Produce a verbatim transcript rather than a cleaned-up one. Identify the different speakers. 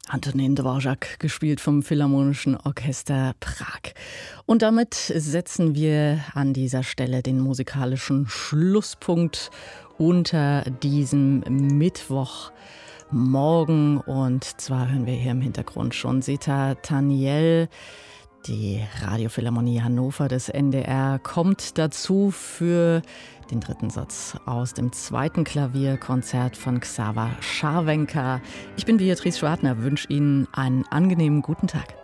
Speaker 1: Antonín Dvořák, gespielt vom Philharmonischen Orchester Prag. Und damit setzen wir an dieser Stelle den musikalischen Schlusspunkt unter diesem Mittwochmorgen. Und zwar hören wir hier im Hintergrund schon Zeta Taniel. Die Radiophilharmonie Hannover des N D R kommt dazu für den dritten Satz aus dem zweiten Klavierkonzert von Xaver Scharwenka. Ich bin Beatrice Schwartner, wünsche Ihnen einen angenehmen guten Tag.